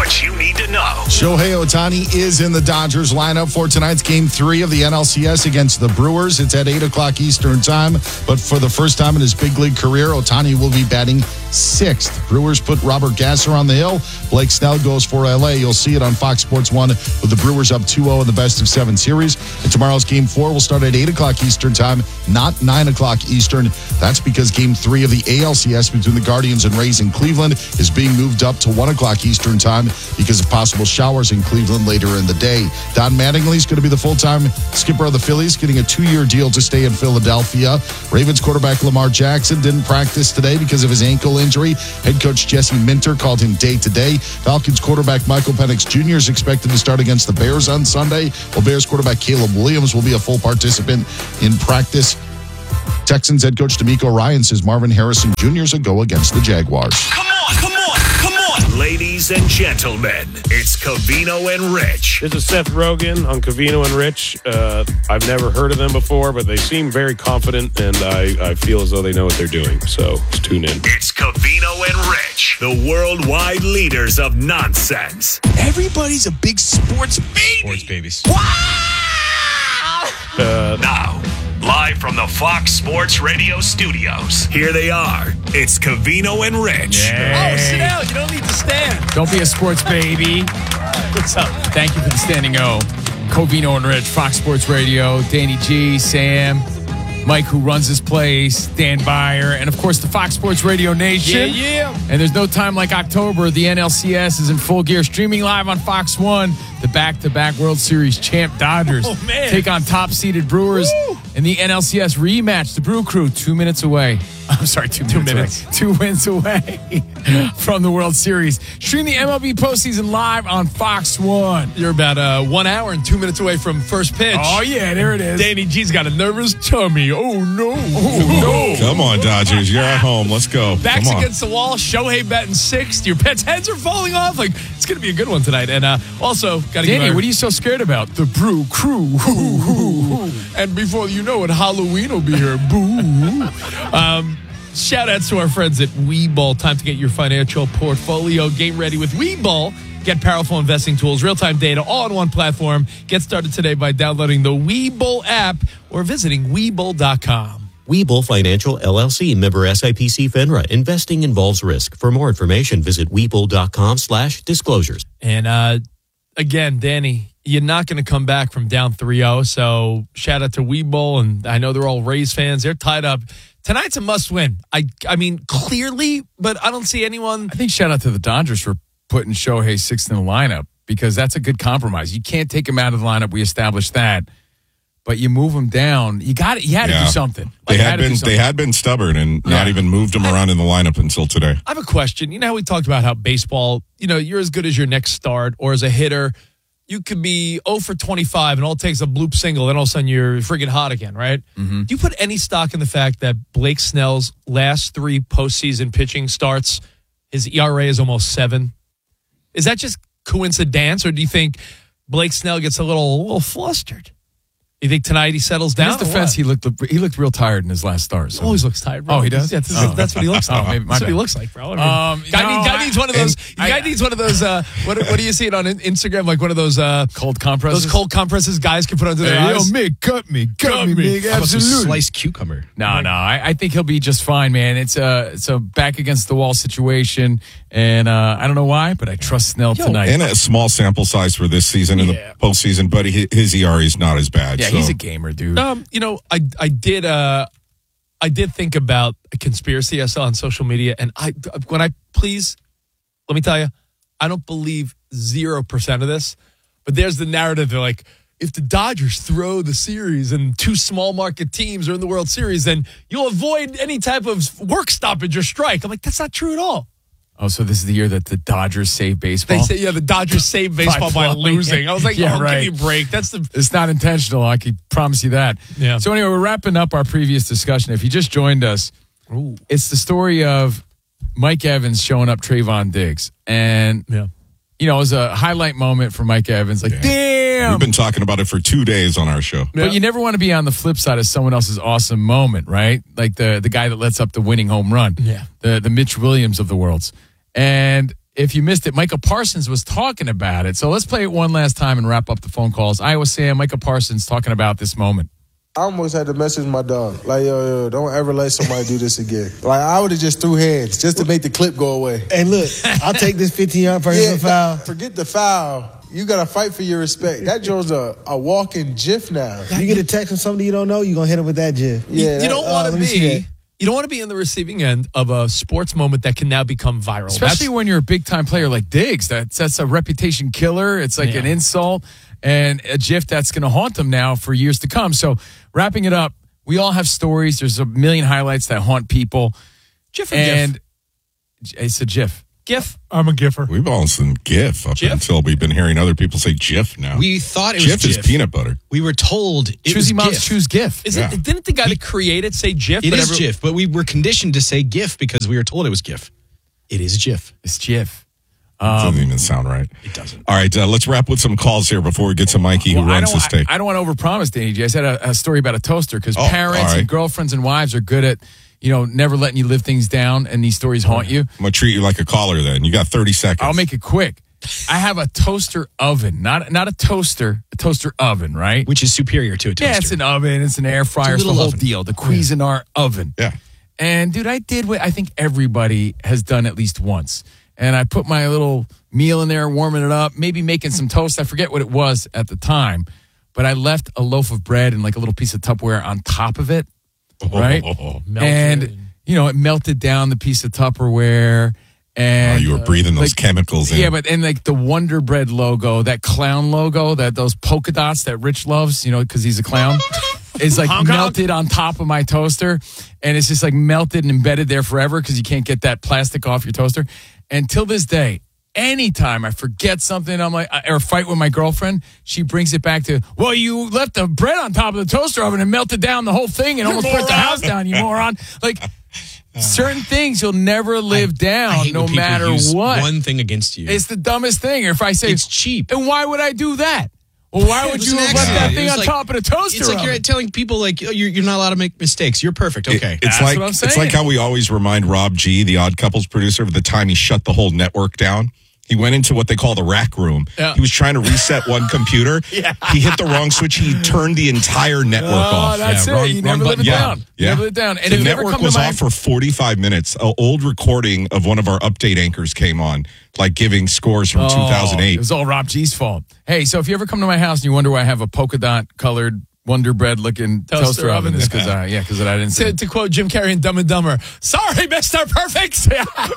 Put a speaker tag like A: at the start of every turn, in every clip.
A: what you need to know.
B: Shohei Ohtani is in the Dodgers lineup for tonight's Game 3 of the NLCS against the Brewers. It's at 8 o'clock Eastern time, but for the first time in his big league career, Ohtani will be batting 6th. Brewers put Robert Gasser on the hill. Blake Snell goes for LA. You'll see it on Fox Sports 1 with the Brewers up 2-0 in the best-of-7 series. And tomorrow's Game 4 will start at 8 o'clock Eastern time, not 9 o'clock Eastern. That's because Game 3 of the ALCS between the Guardians and Rays in Cleveland is being moved up to 1 o'clock Eastern time because of possible showers in Cleveland later in the day. Don Mattingly is going to be the full-time skipper of the Phillies, getting a 2-year deal to stay in Philadelphia. Ravens quarterback Lamar Jackson didn't practice today because of his ankle injury. Head coach Jesse Minter called him day-to-day. Falcons quarterback Michael Penix Jr. is expected to start against the Bears on Sunday, while Bears quarterback Caleb Williams will be a full participant in practice. Texans head coach DeMeco Ryan says Marvin Harrison Jr. is a go against the Jaguars.
A: Come on. Ladies and gentlemen, it's Covino and Rich.
C: This is Seth Rogen on Covino and Rich. I've never heard of them before, but they seem very confident, and I feel as though they know what they're doing. So let's tune in.
A: It's Covino and Rich, the worldwide leaders of nonsense.
D: Everybody's a big sports baby.
E: Sports babies.
A: Now, live from the Fox Sports Radio studios, here they are. It's Covino and Rich.
D: Oh, sit down. You don't need to stand.
E: Don't be a sports baby.
D: What's up?
E: Thank you for the standing O. Covino and Rich, Fox Sports Radio, Danny G, Sam, Mike, who runs this place, Dan Byer, and of course the Fox Sports Radio Nation.
D: Yeah.
E: And there's no time like October. The NLCS is in full gear, streaming live on Fox 1. The back-to-back World Series champ Dodgers take on top-seeded Brewers in the NLCS rematch. The Brew Crew, 2 minutes away. I'm sorry, 2 minutes. 2 wins away from the World Series. Stream the MLB postseason live on Fox 1.
D: You're about 1 hour and 2 minutes away from first pitch.
E: Oh, yeah, there it is.
D: Danny G's got a nervous tummy. Oh, no.
E: Oh, no.
F: Come on, Dodgers. You're at home. Let's go.
D: Backs against the wall. Shohei batting 6th. Your pets' heads are falling off. Like, it's going to be a good one tonight. And also, got to
E: Danny, what are you so scared about? The Brew Crew.
D: And before you know it, Halloween will be here. Boo. Shout outs to our friends at Webull. Time to get your financial portfolio game ready with Webull. Get powerful investing tools, real-time data, all on one platform. Get started today by downloading the Webull app or visiting Webull.com.
G: Webull Financial LLC, member SIPC FINRA. Investing involves risk. For more information, visit Webull.com/disclosures.
D: And again, Danny, you're not going to come back from down 3-0. So shout out to Webull, and I know they're all Rays fans. They're tied up. Tonight's a must-win. I mean, clearly, but I don't see anyone.
E: I think shout out to the Dodgers for putting Shohei 6th in the lineup because that's a good compromise. You can't take him out of the lineup. We established that. But you move him down. You had to do something.
F: They had been stubborn and not even moved him around in the lineup until today.
D: I have a question. You know how we talked about how baseball, you're as good as your next start, or as a hitter, you could be 0 for 25 and all it takes a bloop single, then all of a sudden you're friggin' hot again, right? Mm-hmm. Do you put any stock in the fact that Blake Snell's last 3 postseason pitching starts, his ERA is almost 7? Is that just coincidence, or do you think Blake Snell gets a little flustered? You think tonight he settles down?
E: In his defense, he looked real tired in his last start. So.
D: Always looks tired, bro.
E: Oh, he does?
D: Yeah, that's what he looks like. That's what he looks like, bro. Guy needs one of those. Guy needs one of those. What do you see it on Instagram? Like one of those
E: cold compresses.
D: Those cold compresses guys can put under their eyes.
E: Yo, Mick, cut me, Mick. Absolutely. Sliced cucumber. No. I think he'll be just fine, man. It's a back against the wall situation, and I don't know why, but I trust Snell tonight.
F: And a small sample size for this season in the postseason, but his ERA is not as bad.
E: Yeah, he's a gamer, dude.
D: I did think about a conspiracy I saw on social media, and let me tell you, I don't believe 0% of this, but there's the narrative. They're like, if the Dodgers throw the series and 2 small market teams are in the World Series, then you'll avoid any type of work stoppage or strike. I'm like, that's not true at all.
E: Oh, so this is the year that the Dodgers save baseball?
D: They say, the Dodgers save baseball by losing. I was like, give me a break.
E: It's not intentional. I can promise you that.
D: Yeah.
E: So anyway, we're wrapping up our previous discussion. If you just joined us, it's the story of Mike Evans showing up Trayvon Diggs. And, it was a highlight moment for Mike Evans. Like, damn!
F: We've been talking about it for 2 days on our show.
E: But you never want to be on the flip side of someone else's awesome moment, right? Like the guy that lets up the winning home run.
D: Yeah.
E: The Mitch Williams of the world. And if you missed it, Micah Parsons was talking about it. So let's play it one last time and wrap up the phone calls. Iowa Sam, Micah Parsons talking about this moment.
H: I almost had to message my dog. Like, yo, don't ever let somebody do this again. Like, I would have just threw hands just to make the clip go away.
I: Hey, look, I'll take this 15-yard personal foul.
H: Forget the foul. You got to fight for your respect. That Joe's a walking GIF now.
I: You get a text from somebody you don't know, you're going to hit him with that GIF.
D: Yeah, you don't want to be... You don't want to be in the receiving end of a sports moment that can now become viral.
E: Especially when you're a big-time player like Diggs. That's a reputation killer. It's like an insult and a GIF that's going to haunt them now for years to come. So wrapping it up, we all have stories. There's a million highlights that haunt people.
D: GIF or GIF?
E: It's a GIF.
D: GIF?
J: I'm a GIFer.
F: We've all seen GIF up until we've been hearing other people say GIF now.
K: We thought it was
F: GIF. GIF is peanut butter.
K: We were told it was GIF.
E: Choose GIF.
D: Didn't the guy that created say GIF?
K: It is GIF, but we were conditioned to say GIF because we were told it was GIF. It is GIF.
E: It's GIF.
F: Doesn't even sound right.
K: It doesn't.
F: All right, let's wrap with some calls here before we get to Mikey, who runs the state.
E: I don't want to overpromise, Danny G. I said a story about a toaster because parents
F: right.
E: and girlfriends and wives are good at never letting you live things down, and these stories haunt you.
F: I'm going to treat you like a caller then. You got 30 seconds.
E: I'll make it quick. I have a toaster oven, not a toaster, a toaster oven, right?
K: Which is superior to a toaster.
E: Yeah, it's an oven, it's an air fryer, it's the whole deal, the Cuisinart oven.
F: Yeah.
E: And, dude, I did what I think everybody has done at least once. And I put my little meal in there, warming it up, maybe making some toast. I forget what it was at the time, but I left a loaf of bread and like a little piece of Tupperware on top of it. Right? And, it melted down the piece of Tupperware. And
F: you were breathing those chemicals in.
E: Yeah, and like the Wonder Bread logo, that clown logo, those polka dots that Rich loves, because he's a clown, is like melted on top of my toaster. And it's just like melted and embedded there forever because you can't get that plastic off your toaster. And till this day, anytime I forget something, I'm like, or fight with my girlfriend, she brings it back to, well, you left the bread on top of the toaster oven and melted down the whole thing and almost burnt the house down, you moron. Like, certain things you'll never live down no matter what.
K: One thing against you.
E: It's the dumbest thing. Or if I say,
K: it's cheap.
E: And why would I do that? Well, why would you have left that thing on top of the toaster?
K: It's like you're telling people, like, you're not allowed to make mistakes. You're perfect. Okay.
F: It's like what I'm saying. It's like how we always remind Rob G., the Odd Couples producer, of the time he shut the whole network down. He went into what they call the rack room. Yeah. He was trying to reset one computer. He hit the wrong switch. He turned the entire network off.
E: That's it. You never live it down.
F: Yeah.
E: Never live it down. And
F: the network was off for 45 minutes. An old recording of one of our update anchors came on, like giving scores from 2008.
E: It was all Rob G's fault. Hey, so if you ever come to my house and you wonder why I have a polka dot colored Wonder Bread looking toaster oven, it's because I didn't say
D: to quote Jim Carrey in Dumb and Dumber, sorry, Mr. Perfect.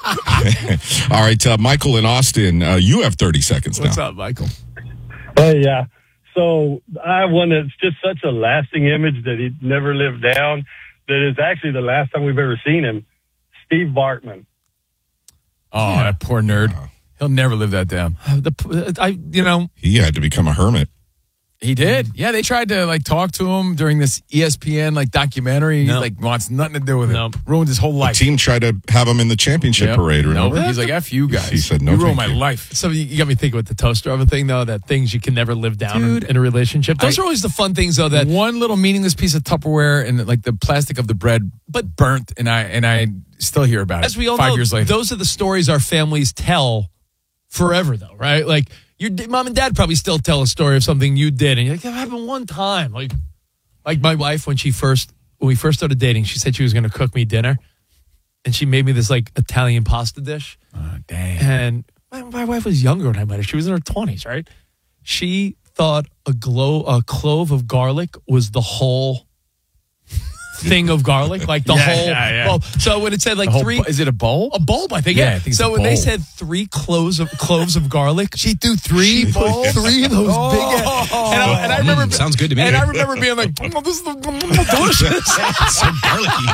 F: All right, Michael in Austin, you have 30 seconds now.
D: What's up, Michael?
L: Yeah. So I have one that's just such a lasting image that he never lived down, that is actually the last time we've ever seen him. Steve Bartman.
E: Oh, that poor nerd. He'll never live that down.
F: He had to become a hermit.
E: He did. Yeah, they tried to talk to him during this ESPN documentary. He wants nothing to do with it. Ruined his whole life.
F: The team tried to have him in the championship parade. Remember?
E: He's like, F you guys.
F: He said, no,
E: you ruined my life.
D: So you got me thinking with the toaster oven thing, though, that things you can never live down in a relationship. Those are always the fun things, though. That
E: one little meaningless piece of Tupperware and the plastic of the bread, but burnt, and I still hear about it.
D: As we all
E: 5
D: know,
E: years later.
D: Those are the stories our families tell forever, though, right? Like, your mom and dad probably still tell a story of something you did, and you're like, that happened one time. Like my wife, when we first started dating, she said she was going to cook me dinner, and she made me this Italian pasta dish.
E: Oh, dang.
D: And my wife was younger when I met her. She was in her 20s, right? She thought a clove of garlic was the whole thing of garlic, like the whole.
E: Yeah.
D: Well, so when it said three,
E: is it a bowl?
D: A bulb, I think.
E: Yeah,
D: Yeah.
E: I think
D: So
E: it's a
D: when they
E: bowl.
D: said 3 cloves of garlic,
E: She threw three
D: she put
E: bowls?
D: 3 of those big. And I remember
K: sounds good to me.
D: And I remember being like, oh, "This is delicious."
K: So garlicky.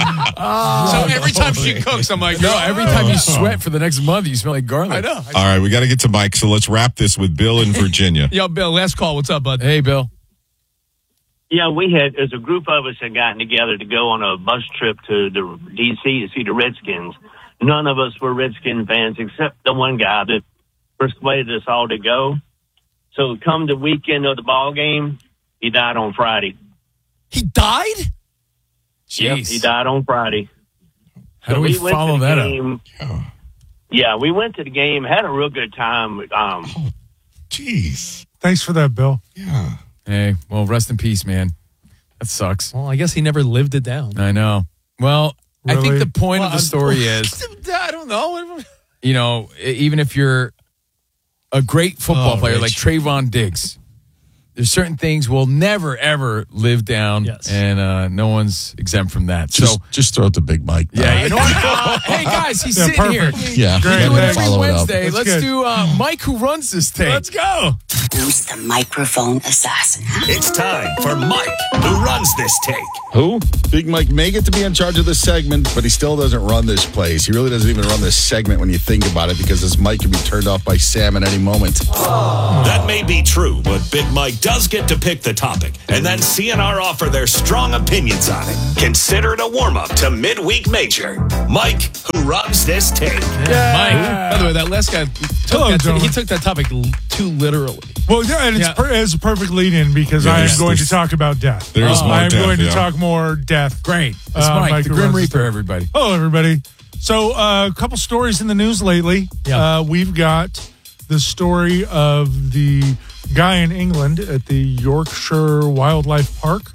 D: So every time she cooks, I'm like,
E: No, every time you sweat for the next month, you smell like garlic.
D: I know.
F: All right, we got to get to Mike, so let's wrap this with Bill in Virginia.
D: Yo, Bill, last call. What's up, bud?
E: Hey, Bill.
M: Yeah, as a group of us had gotten together to go on a bus trip to the D.C. to see the Redskins. None of us were Redskin fans except the one guy that persuaded us all to go. So come the weekend of the ball game, he died on Friday.
D: He died?
M: Yep, he died on Friday.
E: How do we follow that up?
M: Yeah, we went to the game, had a real good time.
F: Jeez.
J: Thanks for that, Bill.
F: Yeah.
E: Hey, well, rest in peace, man. That sucks.
D: Well, I guess he never lived it down.
E: I know. Well, I think the point of the story is,
D: I don't know.
E: you know, even if you're a great football player like Trayvon Diggs, there's certain things we'll never, ever live down, and no one's exempt from that.
B: Just throw it to Big Mike.
E: Yeah, you know what? Hey, guys, he's sitting here.
B: Yeah,
E: we do it every Wednesday.
B: That's
E: Let's do Mike, who runs this tape.
D: Let's go.
N: Who's the microphone assassin?
A: It's time for Mike, who runs this take.
B: Who? Big Mike may get to be in charge of this segment, but he still doesn't run this place. He really doesn't even run this segment when you think about it, because his mic can be turned off by Sam at any moment.
A: That may be true, but Big Mike does get to pick the topic, and then CNR offer their strong opinions on it. Consider it a warm-up to Midweek Major. Mike, who runs this take.
D: Yeah. Mike, by the way, that last guy, he took that topic too literally.
J: Well, yeah, and it's a perfect lead-in, because I am going to talk about death. I am going to talk more death.
E: Great. It's Mike, the Grim Reaper, everybody.
J: Hello, everybody. So, a couple stories in the news lately. We've got the story of the guy in England at the Yorkshire Wildlife Park.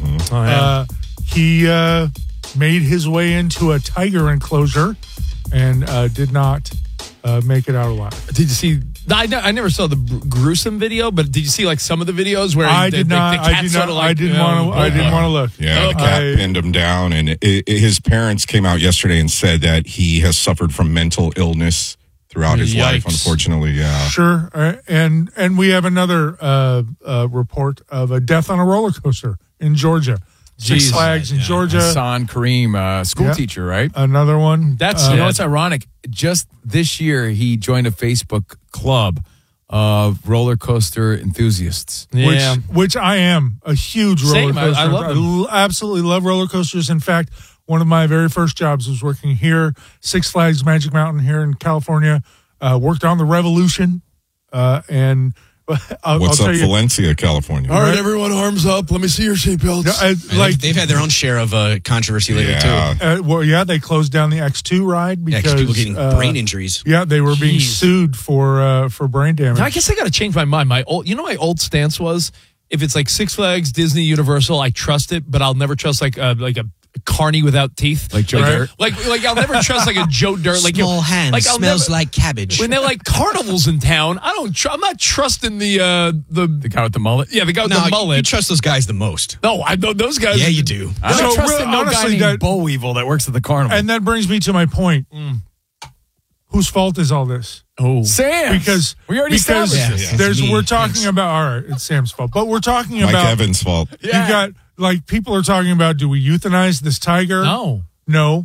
J: He made his way into a tiger enclosure and did not make it out alive.
D: Did you see? I never saw the gruesome video, but did you see like some of the videos where
J: I didn't want to look.
F: Yeah, the cat pinned him down, and his parents came out yesterday and said that he has suffered from mental illness throughout his life, unfortunately. Yeah,
J: sure. And we have another report of a death on a roller coaster in Georgia. Six Flags in Georgia.
E: Hassan Kareem, school teacher, right?
J: Another one.
E: That's you know what's ironic. Just this year, he joined a Facebook club of roller coaster enthusiasts.
J: Yeah, which I am a huge roller coaster.
D: I love them.
J: Absolutely love roller coasters. In fact, one of my very first jobs was working here, Six Flags Magic Mountain here in California. Worked on the Revolution, and
F: what's up, Valencia, California?
D: All right, everyone, arms up. Let me see your seatbelts.
K: They've had their own share of controversy lately too.
J: They closed down the X2 ride because
K: people getting brain injuries.
J: Yeah, they were being sued for brain damage.
D: Now, I guess I got to change my mind. My old stance was, if it's like Six Flags, Disney, Universal, I trust it, but I'll never trust like a carny without teeth,
E: like Joe Dirt.
D: Like I'll never trust like a Joe Dirt. Like
K: small hands, like smells like cabbage.
D: When they're like carnivals in town, I'm not trusting the
E: guy with the mullet.
D: Yeah, the guy with the mullet.
K: You trust those guys the most.
D: No, I know those guys.
K: Yeah, you do.
E: I don't trust no guy named Boll Weevil that works at the carnival.
J: And that brings me to my point. Whose fault is all this?
E: Oh, Sam.
J: Because
E: we already established this.
J: We're talking about. All right, it's Sam's fault, but we're talking
F: Mike
J: about
F: Evans' fault.
J: You got people are talking about. Do we euthanize this tiger? No.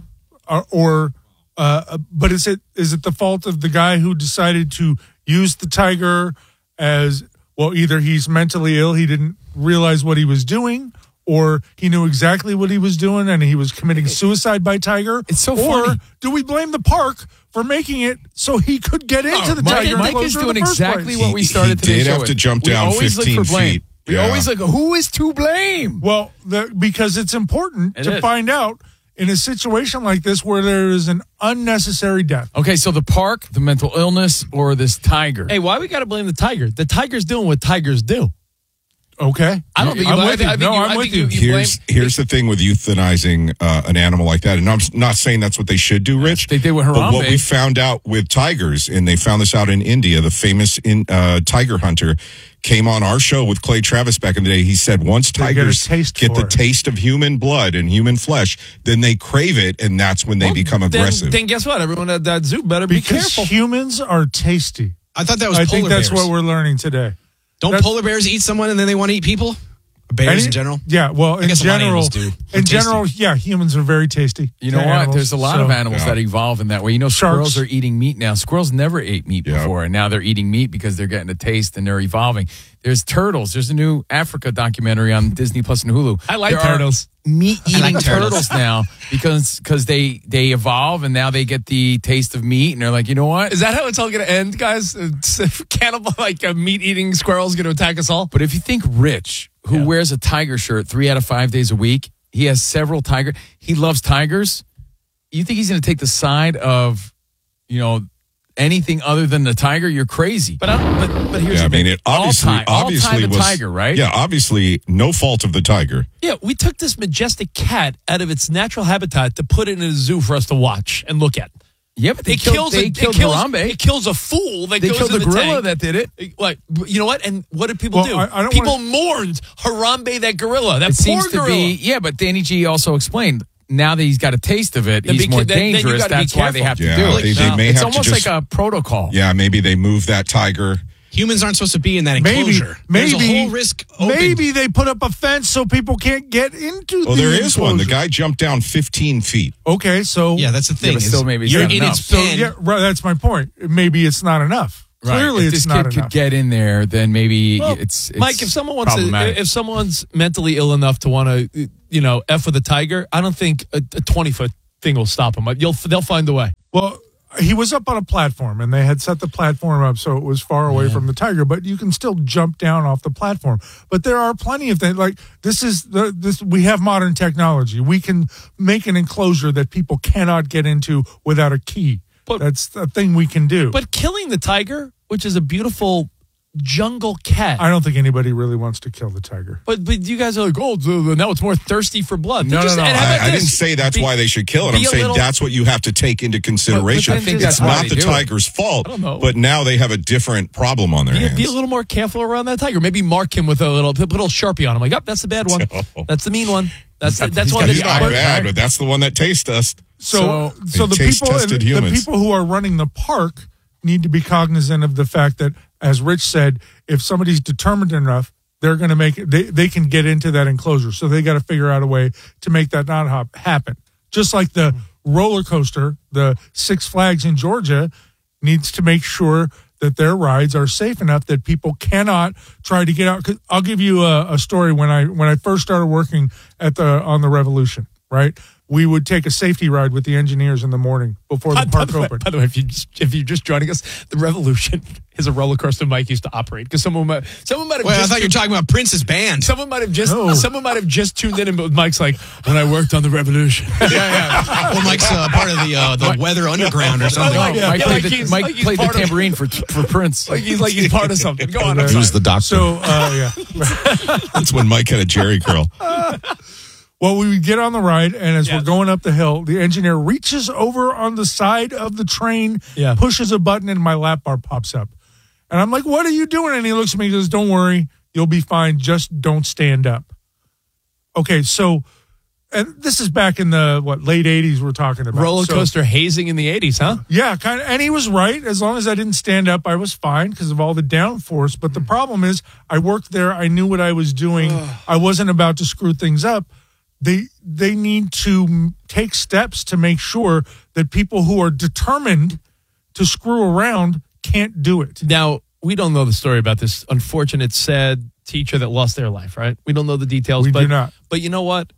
J: But is it the fault of the guy who decided to use the tiger as well? Either he's mentally ill, he didn't realize what he was doing, or he knew exactly what he was doing and he was committing suicide by tiger.
E: It's so
J: funny.
E: Or
J: do we blame the park for making it so he could get into the tiger?
E: Mike is doing exactly what we started
F: today. He did have to jump down 15 feet.
E: We always look, who is to blame?
J: Well, because it's important to find out in a situation like this where there is an unnecessary death.
E: Okay, so the park, the mental illness, or this tiger?
D: Hey, why we got to blame the tiger? The tiger's doing what tigers do.
J: Okay.
D: I don't think
J: I'm with you. I'm with you.
F: Here's the thing with euthanizing an animal like that, and I'm not saying that's what they should do, Rich.
E: They did with Harambe.
F: But what we found out with tigers, and they found this out in India, the famous tiger hunter came on our show with Clay Travis back in the day. He said once tigers get the taste of human blood and human flesh, then they crave it, and that's when they become aggressive.
D: Then guess what? Everyone at that zoo better be careful.
J: Because humans are tasty.
K: I thought that was
J: I
K: polar
J: think that's
K: bears.
J: what we're learning today.
K: Don't polar bears eat someone and then they want to eat people? Bears in general?
J: Yeah, well, in general, humans are very tasty.
E: You know what? There's a lot of animals that evolve in that way. You know, squirrels are eating meat now. Squirrels never ate meat before, and now they're eating meat because they're getting a taste and they're evolving. There's turtles. There's a new Africa documentary on Disney Plus and Hulu.
D: I like turtles.
E: Meat-eating turtles now because they evolve and now they get the taste of meat and they're like, you know what?
D: Is that how it's all going to end, guys? Cannibal, meat-eating squirrels going to attack us all?
E: But if you think Rich, who wears a tiger shirt 3 out of 5 days a week, he has several tigers. He loves tigers. You think he's going to take the side of, anything other than the tiger, you're crazy.
D: But here's the thing.
F: It obviously
E: the
F: was
E: tiger, right?
F: Yeah, obviously no fault of the tiger.
D: Yeah, we took this majestic cat out of its natural habitat to put it in a zoo for us to watch and look at.
E: Yeah, but they killed Harambe.
D: It kills a fool that
E: They
D: goes
E: killed
D: in
E: the
D: the
E: gorilla
D: tank.
E: that did it.
D: Like, you know what? And what did people do?
J: I don't
D: People mourned Harambe, that gorilla, that
E: It
D: poor
E: seems to
D: gorilla.
E: be, yeah, but Danny G also explained, now that he's got a taste of it,
D: Then
E: he's
D: be-
E: more
D: then you
E: dangerous.
D: gotta be
E: That's why they have
F: careful.
E: to
F: Yeah,
E: do it.
F: they may
E: it's
F: have to
E: almost
F: just-
E: like a protocol.
F: Yeah, maybe they move that tiger.
K: Humans aren't supposed to be in that
J: Maybe,
K: enclosure. There's a whole risk open.
J: maybe they put up a fence so people can't get into
F: Oh,
J: the
F: there is one. The
J: enclosure.
F: guy jumped down 15 feet.
J: Okay, so
K: Yeah, that's the thing.
E: but still maybe it's
K: you're
E: not
K: in
E: enough.
K: its
J: so
K: pen.
J: yeah, right, that's my point. Maybe it's not enough. Clearly,
E: if
J: it's
E: this
J: not
E: kid
J: enough.
E: could get in there, then maybe
D: Well,
E: it's
D: Mike, if someone wants
E: problematic.
D: if someone's mentally ill enough to want to, F with a tiger, I don't think a 20-foot thing will stop them. They'll find a way.
J: Well, he was up on a platform, and they had set the platform up so it was far away from the tiger. But you can still jump down off the platform. But there are plenty of things like this. We have modern technology. We can make an enclosure that people cannot get into without a key. That's a thing we can do.
D: But killing the tiger, which is a beautiful jungle cat.
J: I don't think anybody really wants to kill the tiger.
D: But you guys are like, oh, now it's more thirsty for blood.
F: No,
D: Just-
F: no, no.
D: and how about
F: I didn't
D: this?
F: say that's why they should kill it. I'm
D: be a
F: saying
D: little-
F: that's what you have to take into consideration.
D: I think
F: It's
D: that's why
F: not
E: they
F: the
E: do it.
F: tiger's fault,
D: I don't know.
F: but now they have a different problem on their hands.
D: Be a little more careful around that tiger. Maybe mark him with a little Sharpie on him. Like, oh, that's the bad one. That's the mean one. That's one
F: He's
D: that's
F: not bad, but that's the one that tastes us.
J: So the
F: taste
J: people,
F: tested
J: the
F: humans.
J: people who are running the park need to be cognizant of the fact that, as Rich said, if somebody's determined enough, they're going to make it. They can get into that enclosure. So they got to figure out a way to make that not happen. Just like the roller coaster, the Six Flags in Georgia needs to make sure that their rides are safe enough that people cannot try to get out. 'Cause I'll give you a story. When I first started working on the Revolution, right? We would take a safety ride with the engineers in the morning before the park opened.
D: By the way, if you're just joining us, the Revolution is a roller coaster Mike used to operate because someone might have.
K: Well, I thought you were talking about Prince's band.
D: Someone might have just tuned in, but Mike's like, when I worked on the Revolution.
K: Well, Mike's part of the Weather Underground or something.
E: Mike played
D: he's
E: the
D: part of-
E: tambourine for Prince.
D: He's part of something. Go on. I'm
F: He was
D: sorry.
F: the doctor.
J: So yeah.
F: That's when Mike had a Jerry curl.
J: Well, we would get on the ride, and as we're going up the hill, the engineer reaches over on the side of the train, pushes a button, and my lap bar pops up. And I'm like, what are you doing? And he looks at me and goes, don't worry, you'll be fine. Just don't stand up. Okay, so and this is back in the, late 80s we're talking about.
D: Roller
J: So-
D: coaster hazing in the 80s, huh?
J: Yeah, kind of. And he was right. As long as I didn't stand up, I was fine because of all the downforce. But the problem is, I worked there. I knew what I was doing. I wasn't about to screw things up. They need to take steps to make sure that people who are determined to screw around can't do it.
D: Now, we don't know the story about this unfortunate, sad teacher that lost their life, right? We don't know the details.
J: We
D: but,
J: do not.
D: But you know what?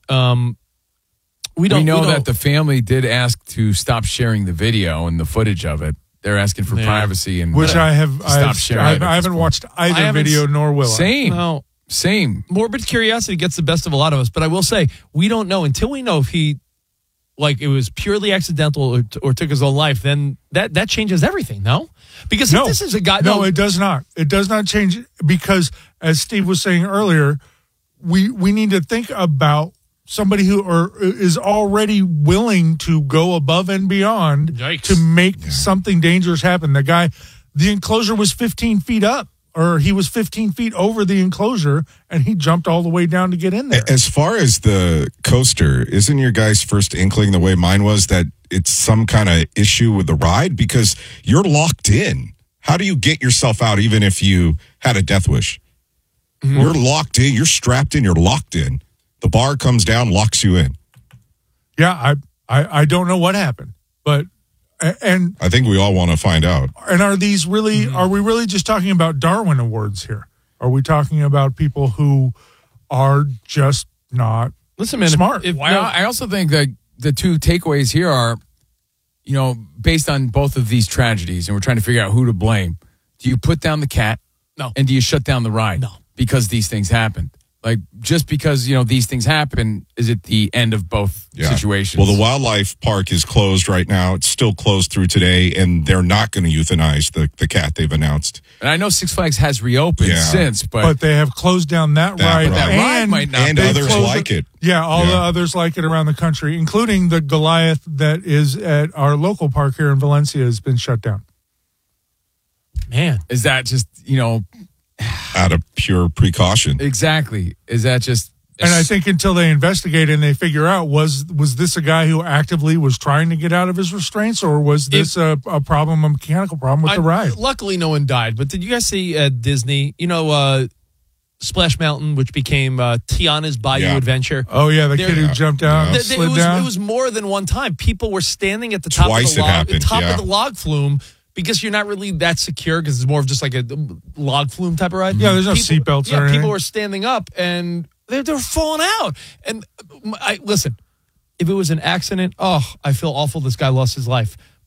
E: We know that the family did ask to stop sharing the video and the footage of it. They're asking for privacy and
J: Which I have.
E: stop sharing.
J: I haven't watched either
D: haven't
J: video, nor will I.
E: Same.
D: No.
E: Same.
D: Morbid curiosity gets the best of a lot of us, but I will say we don't know until we know if he, it was purely accidental or took his own life. Then that changes everything. No, because if this is a guy.
J: No, it does not. It does not change because, as Steve was saying earlier, we need to think about somebody who is already willing to go above and beyond to make something dangerous happen. The enclosure was 15 feet up. Or he was 15 feet over the enclosure, and he jumped all the way down to get in there.
F: As far as the coaster, isn't your guys' first inkling the way mine was that it's some kind of issue with the ride? Because you're locked in. How do you get yourself out even if you had a death wish? Mm-hmm. You're locked in. You're strapped in. You're locked in. The bar comes down, locks you in.
J: Yeah, I don't know what happened, but... And
F: I think we all want to find out.
J: And are these really? Are we really just talking about Darwin Awards here? Are we talking about people who are just not smart?
E: I also think that the two takeaways here are, based on both of these tragedies, and we're trying to figure out who to blame. Do you put down the cat?
D: No.
E: And do you shut down the ride?
D: No.
E: Because these things happened. Like, just because, these things happen, is it the end of both situations?
F: Well, the wildlife park is closed right now. It's still closed through today, and they're not going to euthanize the cat they've announced.
E: And I know Six Flags has reopened since, but
J: they have closed down that ride.
E: That ride might not.
F: And others like it.
J: Yeah, all the others like it around the country, including the Goliath that is at our local park here in Valencia has been shut down.
D: Man.
E: Is that just,
F: out of pure precaution?
E: Exactly. Is that just...
J: And I think until they investigate and they figure out, was this a guy who actively was trying to get out of his restraints, or was this a problem, a mechanical problem with the ride?
D: Luckily, no one died. But did you guys see at Disney, Splash Mountain, which became Tiana's Bayou Adventure?
J: Oh, yeah, the kid who jumped out and slid down?
D: It was more than one time. People were standing at the top
F: Twice
D: of the log flume, because you're not really that secure, because it's more of just like a log flume type of ride.
J: Yeah, there's no seatbelts or anything.
D: People were standing up, and they were falling out. And listen, if it was an accident, I feel awful this guy lost his life.